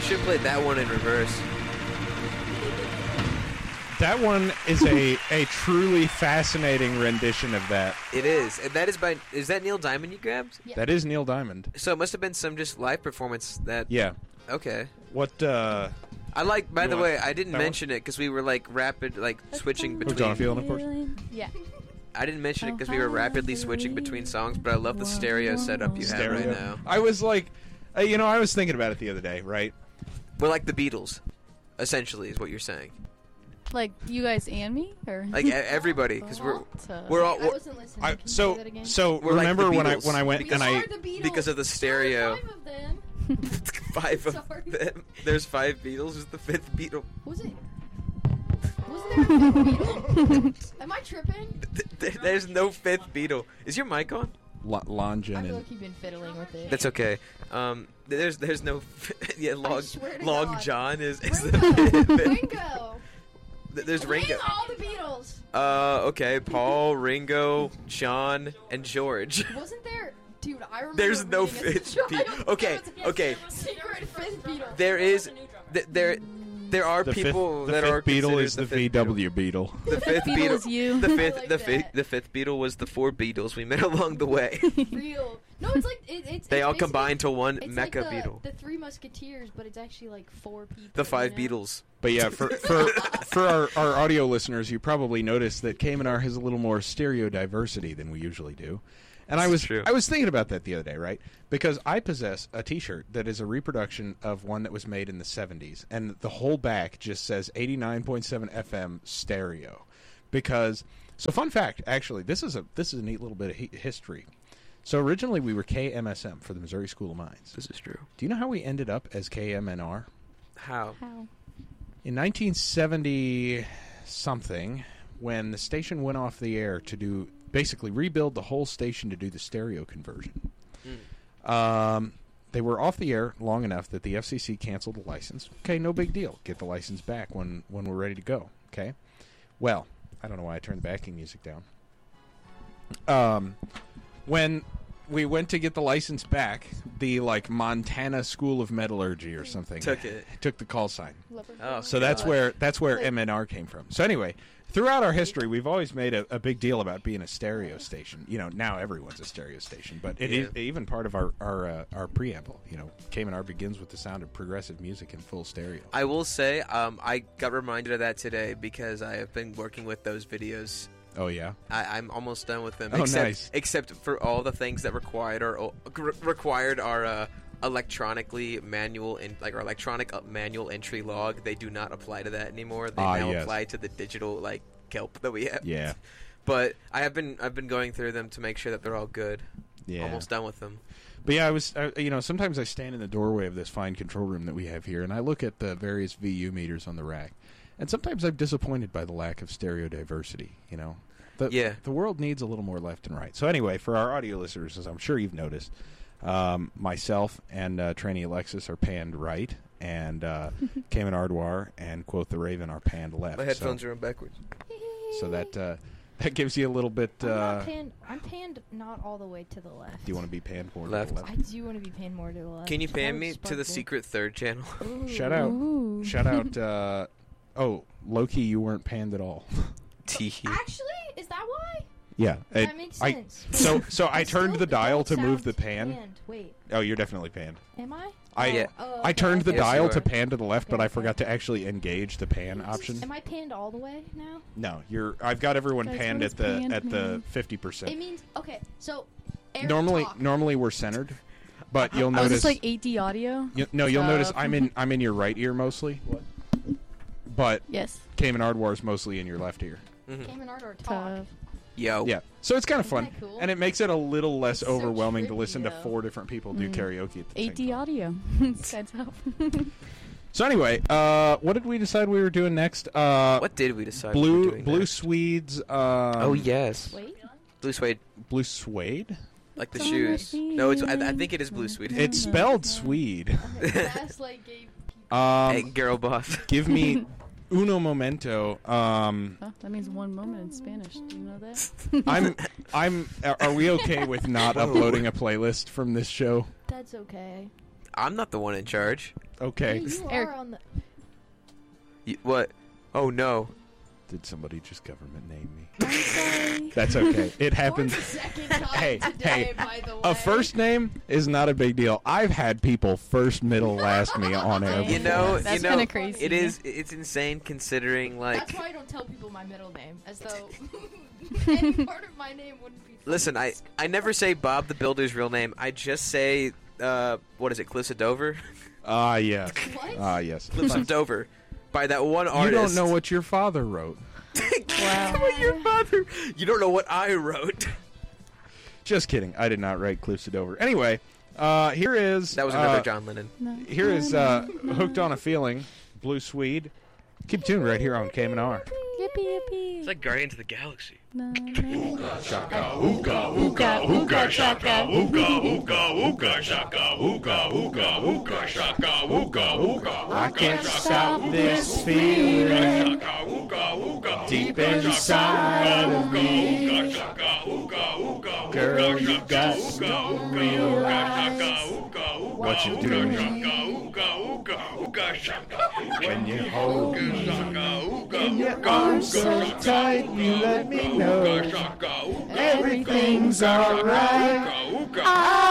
should play that one in reverse. That one is a truly fascinating rendition of that. It is. And that is by... Is that Neil Diamond you grabbed? Yeah. That is Neil Diamond. So it must have been some just live performance that... Yeah. Okay. What, I like... By You the want way, I didn't that one? mention it because we were, like, switching between... John Field, of course. Yeah. I didn't mention it because we were rapidly switching between songs, but I love the stereo setup you have right now. I was like... I was thinking about it the other day, right? We're like the Beatles, essentially, is what you're saying. Like you guys and me, or Like everybody, because we're all... I wasn't listening. Can you say that again? So We're like remember the when Beatles. I went We and are I... the Beatles. Because of the stereo. Five of them. 5 of Sorry. them. There's 5 Beatles. Who's the 5th Beatle? Was it? Wasn't there a fifth Beatle? Am I tripping? There's no 5th Beatle. Is your mic on? Longen I feel and... like you've been fiddling with it. That's okay. There's no... Yeah, swear to Long God. John is the Ringo. 5th. Ringo. There's Ringo. Name all the Beatles. Okay. Paul, Ringo, John, and George. Wasn't there? Dude, I remember. There's no reading as a 5th child Beatle. Okay, there was a okay. Secret 5th Beatle. There is... There are The people fifth, that are Beatle considered is the fifth Beatle. VW Beetle. The 5th Beatle Beatle is you. The I fifth, like the that. fifth, the 5th Beatle was the 4 Beatles we met along the way. Real. No, it's like it's. They it's all basically- combined to one it's Mecha like Beatle. The 3 Musketeers, but it's actually like 4 people. The 5 you know? Beatles. But yeah, for our audio listeners, you probably noticed that Kamenar has a little more stereo diversity than we usually do. And I was thinking about that the other day, right? Because I possess a T-shirt that is a reproduction of one that was made in the 70s, and the whole back just says 89.7 FM stereo. Because fun fact, actually, this is a neat little bit of history. So originally we were KMSM for the Missouri School of Mines. This is true. Do you know how we ended up as KMNR? How? In 1970 something, when the station went off the air to basically rebuild the whole station to do the stereo conversion. They were off the air long enough that the FCC canceled the license. Okay, no big deal. Get the license back when we're ready to go. Okay? Well, I don't know why I turned the backing music down. When we went to get the license back, the Montana School of Metallurgy or something took the call sign. Oh, So that's where MNR came from. So anyway, throughout our history, we've always made a big deal about being a stereo station. You know, now everyone's a stereo station, but it is even part of our preamble. You know, Kamenar begins with the sound of progressive music in full stereo. I will say, I got reminded of that today because I have been working with those videos. Oh yeah, I'm almost done with them. Oh, nice. Except for all the things that required our electronically manual our electronic manual entry log. They do not apply to that anymore. They now apply to the digital kelp that we have. Yeah. But I've been going through them to make sure that they're all good. Yeah. Almost done with them. But yeah, I was sometimes I stand in the doorway of this fine control room that we have here, and I look at the various VU meters on the rack. And sometimes I'm disappointed by the lack of stereo diversity, you know. The world needs a little more left and right. So anyway, for our audio listeners, as I'm sure you've noticed, myself and Tranny Alexis are panned right, and Cayman Ardwar and Quoth the Raven are panned left. My headphones are on backwards. So that gives you a little bit... I'm panned not all the way to the left. Do you want to be panned more Left. to the left? I do want to be panned more to the left. Can you pan That me would to the sparkle. secret third channel? Ooh. Shout out. Ooh. Shout out. Oh, low-key, you weren't panned at all. Actually, is that why? Yeah. That makes sense. So I turned the dial to move the pan. Panned. Wait, Oh, you're definitely panned. am I? Yeah. Oh, I okay, turned the Yes, dial you to are. pan to the left, but Okay, I okay. forgot to actually engage the pan option. Am I panned all the way now? No, I've got everyone Guys, panned what at does the panned mean? 50%. It means okay. So Aaron Normally talk. we're centered, but you'll Oh, is notice. this like 8D audio? You'll notice Stop. I'm in your right ear mostly. But Yes. Cayman Ardwar is mostly in your left ear. Cayman Ardwar talk. Tough. Yo. Yeah, so it's kind of fun, Isn't that cool? and it makes it a little less It's so overwhelming to trippy, listen to though. 4 different people do karaoke at the same 8D time. audio. That's up. So anyway, what did we decide we were doing next? What did we decide? we were doing Blue next? Swedes. Oh yes. Wait. Blue suede, Blue Suede. like the Summer shoes. No, I think it is blue suede. It's spelled Swede. That's like gay people. Hey, girl boss. Give me uno momento. Oh, that means one moment in Spanish. Do you know that? Are we okay with not uploading a playlist from this show? That's okay. I'm not the one in charge. Okay. You Eric. are on the. What? Oh no. Did somebody just government name me? I'm sorry. That's okay. It happens. For the second time Hey, today, by the way. A first name is not a big deal. I've had people first, middle, last me on air. You know, That's you know, kinda crazy. it's insane considering That's like. why I don't tell people my middle name, as though any part of my name wouldn't be. Listen, I never say Bob the Builder's real name. I just say what is it, Cliffs of Dover? Ah, yes. What? Ah, yes. Cliffs of Dover, by that one You artist. don't know what your father wrote. Wow. What your father? You don't know what I wrote. Just kidding. I did not write Cliffs of Dover. Anyway, here is... That was another John Lennon. Here is Hooked on a Feeling, Blue Swede. Keep tuned right here on KMNR. Yippee yippee. It's like Guardians of the Galaxy. No, no. Shaka, ooga, ooga, ooga, shaka, ooga, ooga, ooga, shaka, ooga, ooga, ooga, shaka, ooga, ooga. I can't stop this feeling deep inside of me. Girl, you got to realize what you're doing when you hold me in your arms so tight. You let me know everything's alright.